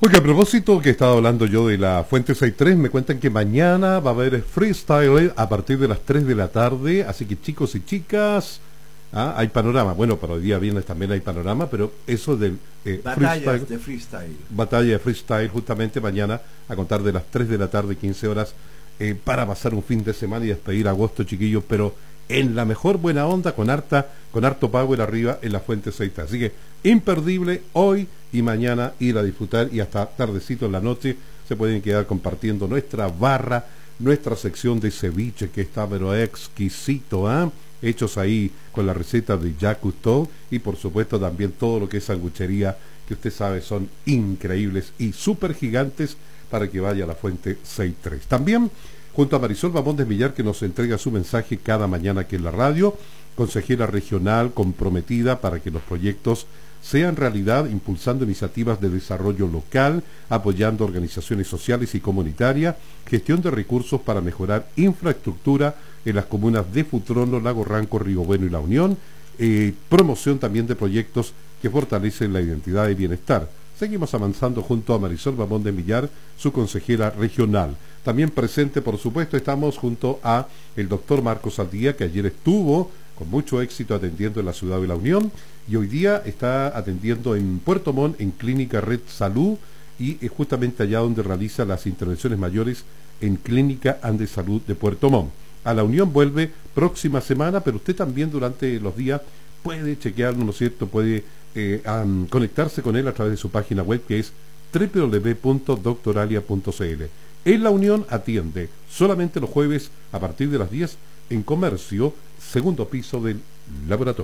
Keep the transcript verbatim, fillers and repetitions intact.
Oye, a propósito que estaba hablando yo de la Fuente sesenta y tres, me cuentan que mañana va a haber freestyle a partir de las tres de la tarde, así que chicos y chicas, ah, hay panorama. Bueno, para hoy día viernes también hay panorama, pero eso del eh, Batallas freestyle, de freestyle. batalla de freestyle, justamente mañana a contar de las tres de la tarde, quince horas, eh, para pasar un fin de semana y despedir agosto, chiquillos, pero en la mejor buena onda, con harta, con harto power arriba en la Fuente sesenta y tres. Así que imperdible hoy y mañana ir a disfrutar, y hasta tardecito en la noche se pueden quedar compartiendo nuestra barra, nuestra sección de ceviche que está pero exquisito, ¿ah? ¿eh? Hechos ahí con la receta de Jacques Cousteau, y por supuesto también todo lo que es sanguchería, que usted sabe son increíbles y súper gigantes, para que vaya a la Fuente sesenta y tres. También junto a Marisol Bamón de Millar, que nos entrega su mensaje cada mañana aquí en la radio, consejera regional comprometida para que los proyectos sean realidad, impulsando iniciativas de desarrollo local, apoyando organizaciones sociales y comunitarias, gestión de recursos para mejorar infraestructura en las comunas de Futrono, Lago Ranco, Río Bueno y La Unión, eh, promoción también de proyectos que fortalecen la identidad y bienestar. Seguimos avanzando junto a Marisol Bamón de Millar, su consejera regional. También presente, por supuesto, estamos junto a el doctor Marcos Aldía, que ayer estuvo con mucho éxito atendiendo en la ciudad de La Unión, y hoy día está atendiendo en Puerto Montt, en Clínica Red Salud, y es justamente allá donde realiza las intervenciones mayores en Clínica Andes Salud de Puerto Montt. A La Unión vuelve próxima semana, pero usted también durante los días puede chequearlo, ¿no es cierto? Puede eh, um, conectarse con él a través de su página web, que es doble u doble u doble u punto doctoralia punto c l. En La Unión atiende solamente los jueves a partir de las diez en Comercio, segundo piso del laboratorio.